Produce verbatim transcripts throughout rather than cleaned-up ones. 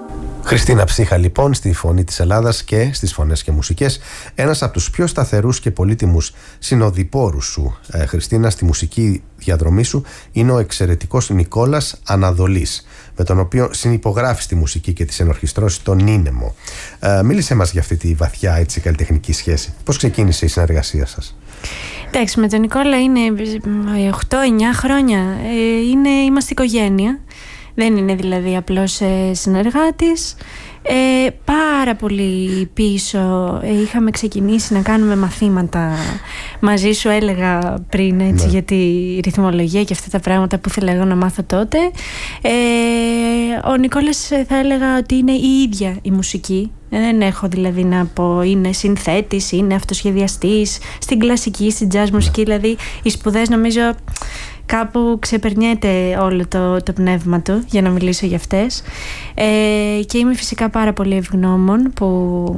Χριστίνα Ψύχα λοιπόν στη Φωνή της Ελλάδας και στις Φωνές και Μουσικές. Ένας από τους πιο σταθερούς και πολύτιμους συνοδοιπόρους σου, ε, Χριστίνα, στη μουσική διαδρομή σου είναι ο εξαιρετικός Νικόλας Αναδολής, με τον οποίο συνυπογράφεις τη μουσική και τις ενορχιστρώσεις τον Νίνεμο. Ε, μίλησέ μας για αυτή τη βαθιά έτσι, καλλιτεχνική σχέση. Πώς ξεκίνησε η συνεργασία σας? Εντάξει, με τον Νικόλα είναι οκτώ εννιά χρόνια. Ε, είναι, είμαστε οικογένεια. Δεν είναι δηλαδή απλώς ε, συνεργάτης. Ε, πάρα πολύ πίσω ε, είχαμε ξεκινήσει να κάνουμε μαθήματα μαζί, σου έλεγα πριν έτσι, ναι. για τη ρυθμολογία και αυτά τα πράγματα που ήθελα εγώ να μάθω τότε. ε, Ο Νικόλας θα έλεγα ότι είναι η ίδια η μουσική. Δεν έχω δηλαδή να πω είναι συνθέτης, είναι αυτοσχεδιαστής στην κλασική, στην jazz μουσική. Ναι. Δηλαδή οι σπουδές νομίζω κάπου ξεπερνιέται όλο το, το πνεύμα του, για να μιλήσω για αυτές. Ε, και είμαι φυσικά πάρα πολύ ευγνώμων που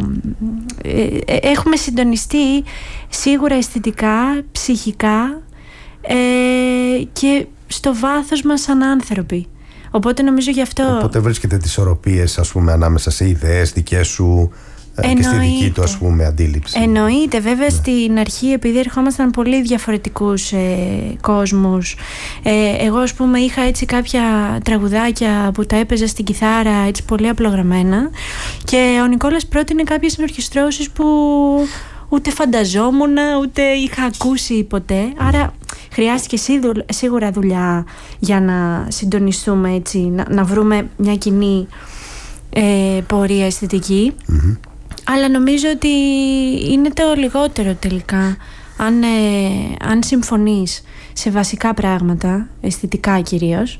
ε, ε, έχουμε συντονιστεί σίγουρα αισθητικά, ψυχικά ε, και στο βάθος μας σαν άνθρωποι. Οπότε νομίζω γι' αυτό... Οπότε βρίσκεται τις ισορροπίες, ας πούμε, ανάμεσα σε ιδέες δικές σου Εννοείται. Και στη δική του, ας πούμε, αντίληψη. Εννοείται, βέβαια, ναι. Στην αρχή, επειδή ερχόμασταν πολύ διαφορετικούς ε, κόσμους, ε, εγώ, ας πούμε, είχα έτσι κάποια τραγουδάκια που τα έπαιζα στην κιθάρα έτσι πολύ απλογραμμένα, και ο Νικόλας πρότεινε κάποιες ενορχιστρώσεις που ούτε φανταζόμουν, ούτε είχα ακούσει ποτέ. Άρα χρειάστηκε σίγουρα δουλειά για να συντονιστούμε έτσι, να, να βρούμε μια κοινή ε, πορεία αισθητική. Mm-hmm. Αλλά νομίζω ότι είναι το λιγότερο τελικά. Αν, ε, αν συμφωνείς σε βασικά πράγματα, αισθητικά κυρίως,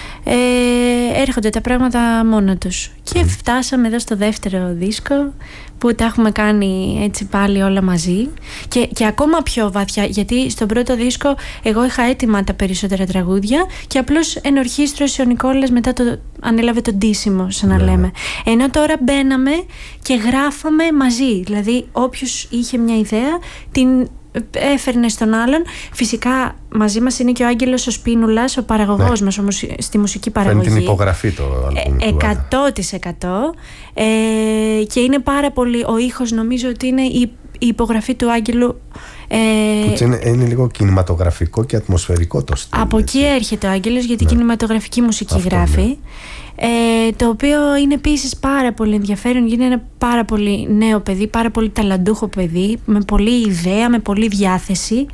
ε, έρχονται τα πράγματα μόνα τους. Και φτάσαμε εδώ στο δεύτερο δίσκο, που τα έχουμε κάνει έτσι πάλι όλα μαζί, και, και ακόμα πιο βαθιά, γιατί στον πρώτο δίσκο εγώ είχα έτοιμα τα περισσότερα τραγούδια και απλώς ενορχίστρωσε ο Νικόλας, μετά το ανέλαβε το ντύσιμο, σαν να λέμε. Ενώ τώρα μπαίναμε και γράφαμε μαζί, δηλαδή όποιος είχε μια ιδέα την έφερνε στον άλλον. Φυσικά μαζί μας είναι και ο Άγγελος ο Σπίνουλας, ο παραγωγός, ναι. μας όμως στη μουσική παραγωγή. Φέρνει την υπογραφή το άλμπουμ. εκατό τοις εκατό ε, και είναι πάρα πολύ, ο ήχος νομίζω ότι είναι η, η υπογραφή του Άγγελου. Ε, είναι, είναι λίγο κινηματογραφικό και ατμοσφαιρικό το στυλ. Από έτσι. Εκεί έρχεται ο Άγγελος, γιατί ναι. κινηματογραφική μουσική αυτό, γράφει. Ναι. Ε, το οποίο είναι επίσης πάρα πολύ ενδιαφέρον. Είναι ένα πάρα πολύ νέο παιδί, πάρα πολύ ταλαντούχο παιδί, με πολλή ιδέα, με πολλή διάθεση,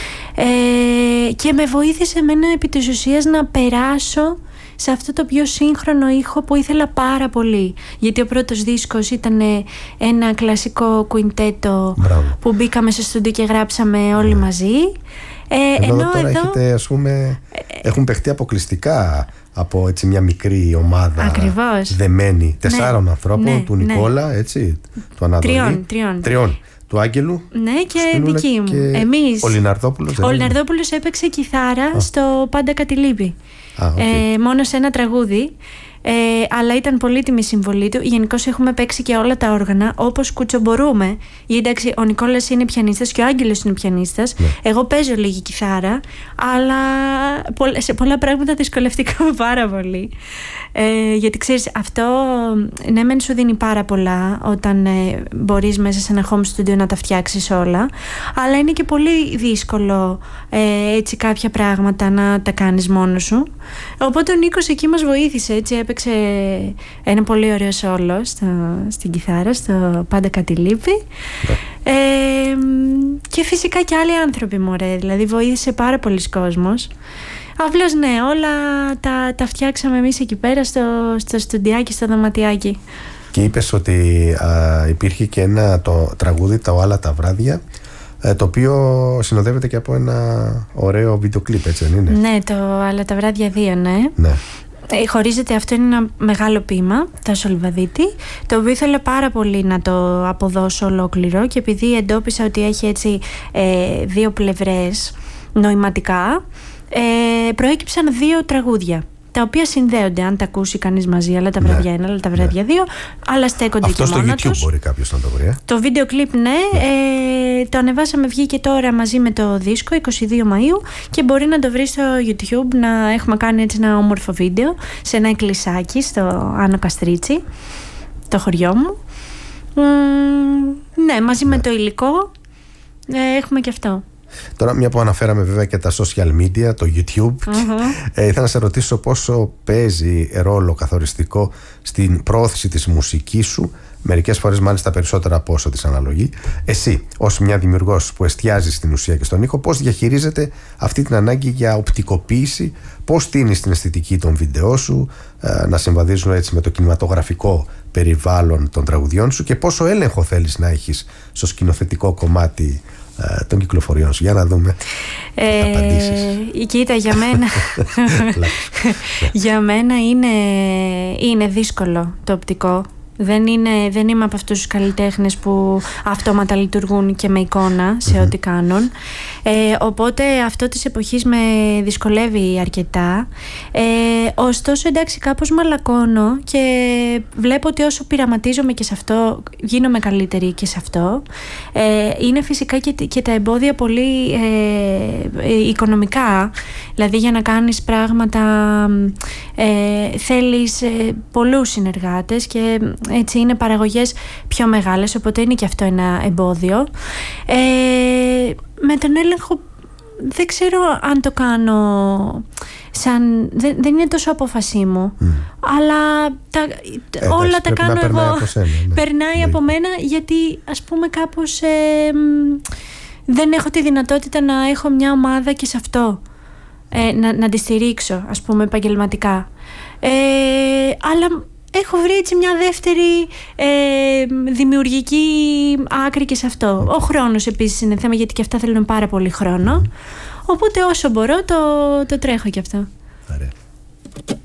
ε, και με βοήθησε εμένα επί της ουσίας να περάσω σε αυτό το πιο σύγχρονο ήχο που ήθελα πάρα πολύ. Γιατί ο πρώτος δίσκος ήταν ένα κλασικό κουιντέτο που μπήκαμε στο στούντιο και γράψαμε όλοι μαζί. Ε, ενώ, ενώ τώρα εδώ... έχετε, ας πούμε, έχουν παιχτεί αποκλειστικά από έτσι μια μικρή ομάδα. Ακριβώς. Δεμένη τεσσάρων ναι. ανθρώπων, ναι, του Νικόλα, ναι. έτσι, του Αναδολή. Τριών, τριών. Τριών. Του Άγγελου. Ναι, και δική μου. Και εμείς. Ο Λιναρδόπουλος. Ο Λιναρδόπουλος έπαιξε κιθάρα Α. στο Πάντα κάτι λείπει. Α, okay. ε, μόνο σε ένα τραγούδι. Ε, αλλά ήταν πολύτιμη η συμβολή του. Γενικώς έχουμε παίξει και όλα τα όργανα όπως κουτσομπορούμε. Γιατί εντάξει, ο Νικόλας είναι πιανίστας και ο Άγγελος είναι πιανίστας. Ναι. Εγώ παίζω λίγη κιθάρα, αλλά σε πολλά πράγματα δυσκολευτήκαμε πάρα πολύ. Ε, γιατί ξέρεις, αυτό ναι μεν σου δίνει πάρα πολλά όταν ε, μπορείς μέσα σε ένα home studio να τα φτιάξεις όλα, αλλά είναι και πολύ δύσκολο ε, έτσι κάποια πράγματα να τα κάνεις μόνος σου. Οπότε ο Νίκος εκεί μας βοήθησε, έτσι έπαιξε ένα πολύ ωραίο σόλο στο, στην κιθάρα, στο Πάντα κάτι λείπει. ε, και φυσικά και άλλοι άνθρωποι, μωρέ, δηλαδή βοήθησε πάρα πολλοί κόσμος. Απλώς ναι, όλα τα, τα φτιάξαμε εμείς εκεί πέρα στο, στο στουντιάκι, στο δωματιάκι. Και είπες ότι α, υπήρχε και ένα το τραγούδι, τα «Άλλα τα βράδια», το οποίο συνοδεύεται και από ένα ωραίο βίντεο κλιπ, έτσι δεν είναι? Ναι, το «Άλλα τα βράδια δύο», ναι. ναι. Ε, χωρίζεται, αυτό είναι ένα μεγάλο ποίημα, τα Σολυβαδίτη, το οποίο ήθελα πάρα πολύ να το αποδώσω ολόκληρο, και επειδή εντόπισα ότι έχει έτσι ε, δύο πλευρές νοηματικά, ε, προέκυψαν δύο τραγούδια, τα οποία συνδέονται, αν τα ακούσει κανείς μαζί, αλλά τα βράδια ένα, αλλά τα βράδια δύο, αλλά στέκονται αυτό και μόνα τους. Αυτό στο YouTube μπορεί κάποιος να το βρει. Ε? Το βίντεο κλιπ, ναι, ναι. Ε, το ανεβάσαμε, βγήκε τώρα μαζί με το δίσκο είκοσι δύο Μαΐου και μπορεί να το βρει στο YouTube. Να έχουμε κάνει έτσι ένα όμορφο βίντεο σε ένα εκκλησάκι στο Άνω Καστρίτσι, το χωριό μου. Ναι, μαζί ναι. με το υλικό ε, έχουμε και αυτό. Τώρα, μια που αναφέραμε βέβαια και τα social media, το YouTube, uh-huh. ε, ήθελα να σε ρωτήσω πόσο παίζει ρόλο καθοριστικό στην πρόθεση της μουσικής σου, μερικές φορές μάλιστα περισσότερα από όσο της αναλογεί. Εσύ, ως μια δημιουργός που εστιάζει στην ουσία και στον ήχο, πώς διαχειρίζεται αυτή την ανάγκη για οπτικοποίηση, πώς τίνεις την αισθητική των βίντεό σου ε, να συμβαδίζουν έτσι με το κινηματογραφικό περιβάλλον των τραγουδιών σου και πόσο έλεγχο θέλεις να έχεις στο σκηνοθετικό κομμάτι των κυκλοφοριών σου. Για να δούμε ε, απαντήσεις. Κοίτα, για μένα για μένα είναι, είναι δύσκολο το οπτικό. Δεν, είναι, δεν είμαι από αυτούς τους καλλιτέχνες που αυτόματα λειτουργούν και με εικόνα σε mm-hmm. ό,τι κάνουν. Ε, οπότε αυτό της εποχής με δυσκολεύει αρκετά. Ε, ωστόσο, εντάξει, κάπως μαλακώνω και βλέπω ότι όσο πειραματίζομαι και σε αυτό, γίνομαι καλύτερη και σε αυτό. Ε, είναι φυσικά και, και τα εμπόδια πολύ ε, ε, οικονομικά. Δηλαδή, για να κάνεις πράγματα ε, θέλεις ε, πολλούς συνεργάτες και έτσι είναι παραγωγές πιο μεγάλες, οπότε είναι και αυτό ένα εμπόδιο. Ε, με τον έλεγχο δεν ξέρω αν το κάνω σαν, δεν, δεν είναι τόσο απόφασή μου, mm. αλλά τα, ε, όλα εντάξει, τα κάνω εγώ, σένα, ναι. περνάει ναι. από μένα, γιατί ας πούμε κάπως ε, δεν έχω τη δυνατότητα να έχω μια ομάδα και σε αυτό ε, να, να τη στηρίξω, ας πούμε, επαγγελματικά. Ε, αλλά έχω βρει έτσι μια δεύτερη ε, δημιουργική άκρη και σε αυτό. Ο χρόνος επίσης είναι θέμα, γιατί και αυτά θέλουν πάρα πολύ χρόνο. Οπότε όσο μπορώ το, το τρέχω και αυτό. Ωραία.